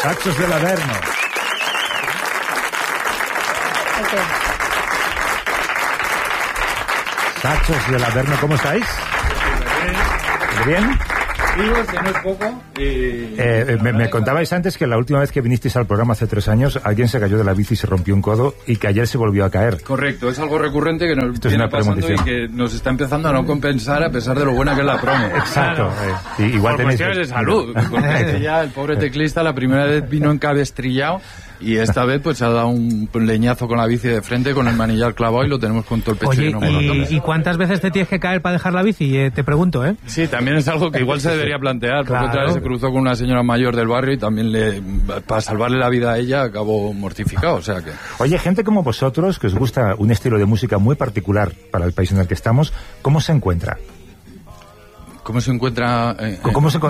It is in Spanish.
Sachos del Averno. Sachos del Averno, ¿cómo estáis? ¿Bien? Digo que no es poco. Me contabais antes que la última vez que vinisteis al programa hace 3 años, alguien se cayó de la bici y se rompió un codo y que ayer se volvió a caer. Correcto, es algo recurrente que nos Esto es viene una pasando y premonición. que nos está empezando a no compensar a pesar de lo buena que es la promo. Exacto. Igual Por tenéis... cuestiones de salud. Porque ya el pobre teclista la primera vez vino encabestrillado y esta vez pues ha dado un leñazo con la bici de frente, con el manillar clavado y lo tenemos con todo el pecho. Oye, ¿y cuántas veces te tienes que caer para dejar la bici? Te pregunto, ¿eh? Sí, también es algo que igual se debería plantear, porque Claro. otra vez se cruzó con una señora mayor del barrio y también para salvarle la vida a ella acabó mortificado, o sea que... Oye, gente como vosotros, que os gusta un estilo de música muy particular para el país en el que estamos, ¿cómo se encuentra? ¿Cómo se encuentra? ¿Cómo se